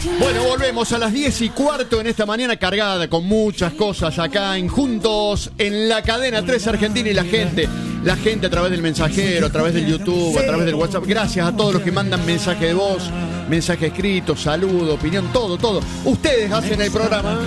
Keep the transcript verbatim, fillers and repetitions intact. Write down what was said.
Bueno, volvemos a las diez y cuarto en esta mañana cargada con muchas cosas acá en Juntos en la Cadena tres Argentina y la gente. La gente a través del mensajero, a través del YouTube, a través del WhatsApp. Gracias a todos los que mandan mensaje de voz, mensaje escrito, saludo, opinión, todo, todo. Ustedes hacen el programa.